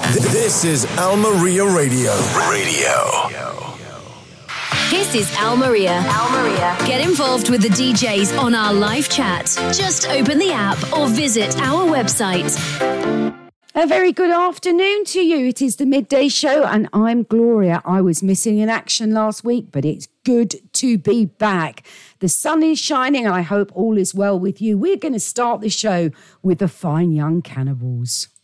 This is Almeria Radio. This is Almeria. Get involved with the DJs on our live chat. Just open the app or visit our website. A very good afternoon to you. It is the Midday Show and I'm Gloria. I was missing in action last week, but it's good to be back. The sun is shining and I hope all is well with you. We're going to start the show with the Fine Young Cannibals.